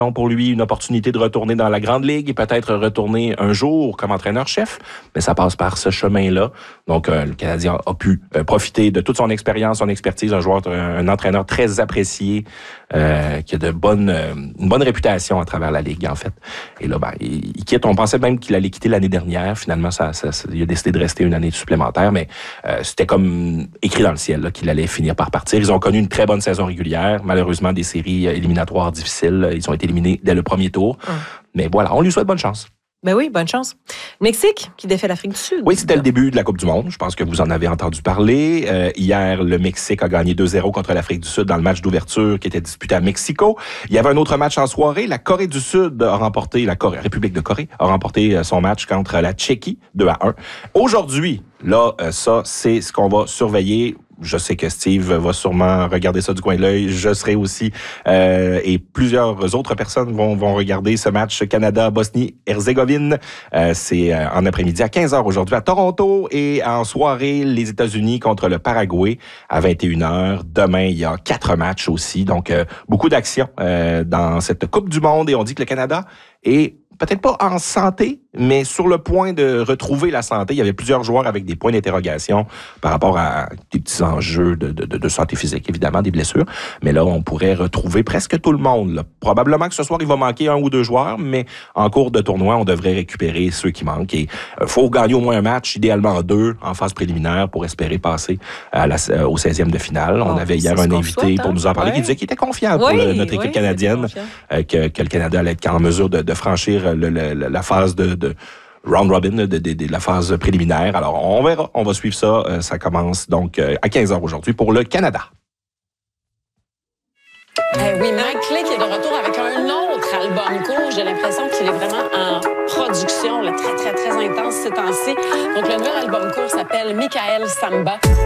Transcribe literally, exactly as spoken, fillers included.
pour lui une opportunité de retourner dans la Grande Ligue et peut-être retourner un jour comme entraîneur-chef, mais ça passe par ce chemin-là. Donc, euh, le Canadien a pu euh, profiter de toute son expérience, son expertise, un joueur, un, un entraîneur très apprécié, euh, qui a de bonnes, euh, une bonne réputation à travers la Ligue, en fait. Et là, ben, il, il quitte. On pensait même qu'il allait quitter l'année dernière. Finalement, ça, ça, ça, il a décidé de rester une année supplémentaire, mais euh, c'était comme écrit dans le ciel là, qu'il allait finir par partir. Ils ont connu une très bonne saison régulière. Malheureusement, des séries éliminatoires difficiles. Ils ont été éliminés dès le premier tour. Hum. Mais voilà, on lui souhaite bonne chance. Ben oui, bonne chance. Mexique, qui défait l'Afrique du Sud. Oui, c'était le début de la Coupe du Monde. Je pense que vous en avez entendu parler. Euh, hier, le Mexique a gagné deux zéro contre l'Afrique du Sud dans le match d'ouverture qui était disputé à Mexico. Il y avait un autre match en soirée. La Corée du Sud a remporté, la Corée, République de Corée a remporté son match contre la Tchéquie, deux à un. Aujourd'hui, là, ça, c'est ce qu'on va surveiller. Je sais que Steve va sûrement regarder ça du coin de l'œil. Je serai aussi. Euh, et plusieurs autres personnes vont, vont regarder ce match Canada-Bosnie-Herzégovine. Euh, c'est euh, en après-midi à quinze heures aujourd'hui à Toronto. Et en soirée, les États-Unis contre le Paraguay à vingt et une heures. Demain, il y a quatre matchs aussi. Donc, euh, beaucoup d'action euh, dans cette Coupe du Monde. Et on dit que le Canada est peut-être pas en santé, mais sur le point de retrouver la santé. Il y avait plusieurs joueurs avec des points d'interrogation par rapport à des petits enjeux de, de, de santé physique, évidemment, des blessures. Mais là, on pourrait retrouver presque tout le monde. Là. Probablement que ce soir, il va manquer un ou deux joueurs, mais en cours de tournoi, on devrait récupérer ceux qui manquent. Et il euh, faut gagner au moins un match, idéalement deux, en phase préliminaire, pour espérer passer à la, euh, au seizième de finale. Oh, on avait hier un invité souhaite, hein? pour nous en parler ouais. qui disait qu'il était confiant pour oui, le, notre équipe oui, canadienne, euh, que, que le Canada allait être en mesure de, de franchir Le, le, la phase de, de round robin, de, de, de, de la phase préliminaire. Alors, on verra, on va suivre ça. Euh, ça commence donc euh, à quinze heures aujourd'hui pour le Canada. Euh, oui, Mike Click est de retour avec un autre album court. J'ai l'impression qu'il est vraiment en production, là, très, très, très intense ces temps-ci. Donc, le nouvel album court s'appelle Michael Samba.